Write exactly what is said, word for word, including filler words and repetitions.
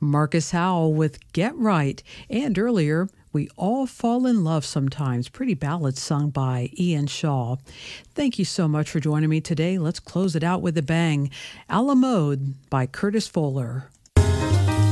Marcus Howell with Get Right, and earlier, We All Fall in Love Sometimes, pretty ballad sung by Ian Shaw. Thank you so much for joining me today. Let's close it out with a bang. A la Mode by Curtis Fuller.